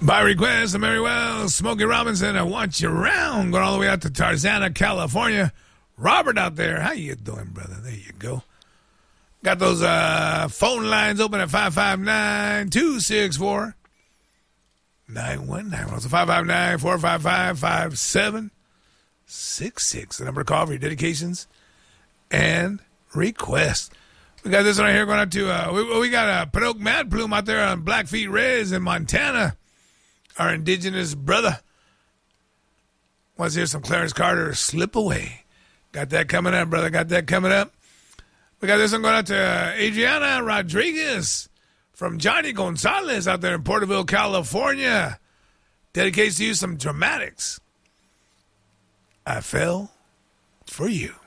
By request, Mary Wells, Smokey Robinson, I Want You Around, going all the way out to Tarzana, California. Robert out there, how you doing, brother? There you go. Got those phone lines open at 559-264-9191. So 559-455-5766. The number to call for your dedications and requests. We got this one right here going out to, we got Pinocchio Mad Plume out there on Blackfeet Reds in Montana. Our indigenous brother. Wants to hear some Clarence Carter, Slip Away. Got that coming up, brother. Got that coming up. We got this one going out to Adriana Rodriguez from Johnny Gonzalez out there in Porterville, California. Dedicates to you some dramatics. I Fell for You.